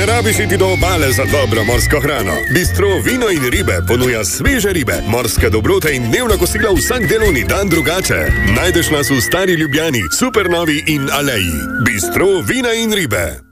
Ne rabiš iti do obale za dobro morsko hrano. Bistro Vino in ribe ponuja sveže ribe, morske dobrote in dnevna kosila vsak delovni dan drugače. Najdeš nas v Stari Ljubljani, Supernovi in Aleji. Bistro Vina in ribe.